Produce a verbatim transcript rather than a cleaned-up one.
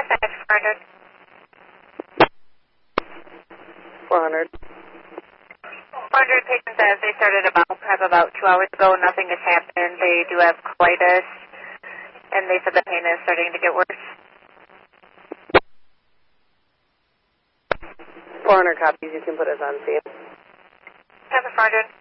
Dispatch four hundred. four hundred. four hundred patients as they started about, have about two hours ago. Nothing has happened. They do have colitis, and they said the pain is starting to get worse. four hundred copies. You can put us on scene. Have four hundred.